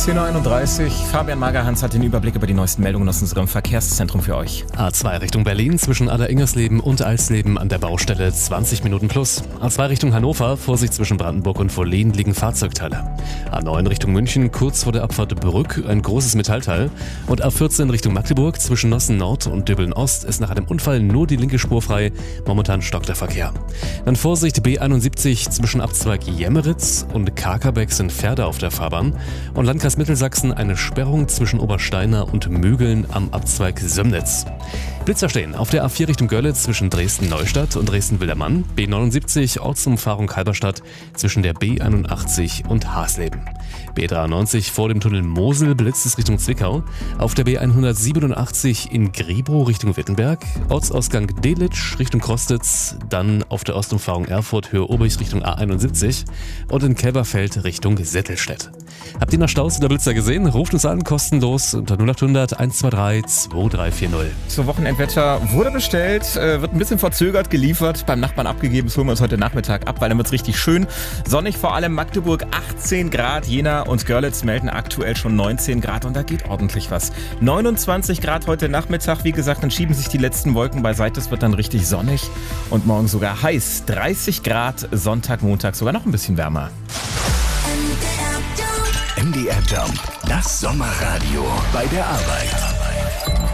10.31 Uhr. Fabian Magerhans hat den Überblick über die neuesten Meldungen aus unserem Verkehrszentrum für euch. A2 Richtung Berlin zwischen Aller-Ingersleben und Eisleben an der Baustelle 20 Minuten plus. A2 Richtung Hannover, Vorsicht zwischen Brandenburg und Wohlen liegen Fahrzeugteile. A9 Richtung München, kurz vor der Abfahrt Brück, ein großes Metallteil. Und A14 Richtung Magdeburg zwischen Nossen Nord und Döbeln Ost ist nach einem Unfall nur die linke Spur frei. Momentan stockt der Verkehr. Dann Vorsicht B71 zwischen Abzweig Jemmeritz und Kakerbeck sind Pferde auf der Fahrbahn. Und Landkreis Mittelsachsen eine Sperrung zwischen Obersteiner und Mögeln am Abzweig Sömnitz. Blitzer stehen auf der A4 Richtung Görlitz zwischen Dresden-Neustadt und Dresden-Wildermann. B79 Ortsumfahrung Halberstadt zwischen der B81 und Hasleben. B93 vor dem Tunnel Mosel blitzt es Richtung Zwickau. Auf der B187 in Griebrow Richtung Wittenberg. Ortsausgang Delitzsch Richtung Krostitz. Dann auf der Ostumfahrung Erfurt Höhe Oberich Richtung A71. Und in Kelberfeld Richtung Settelstedt. Habt ihr noch Staus oder Blitzer gesehen? Ruft uns an, kostenlos unter 0800 123 2340. Zur Wochenendwetter wurde bestellt, wird ein bisschen verzögert geliefert, beim Nachbarn abgegeben. Das holen wir uns heute Nachmittag ab, weil dann wird es richtig schön. Sonnig vor allem Magdeburg 18 Grad, Jena und Görlitz melden aktuell schon 19 Grad und da geht ordentlich was. 29 Grad heute Nachmittag, wie gesagt, dann schieben sich die letzten Wolken beiseite, es wird dann richtig sonnig und morgen sogar heiß. 30 Grad, Sonntag, Montag sogar noch ein bisschen wärmer. MDR Jump, das Sommerradio bei der Arbeit.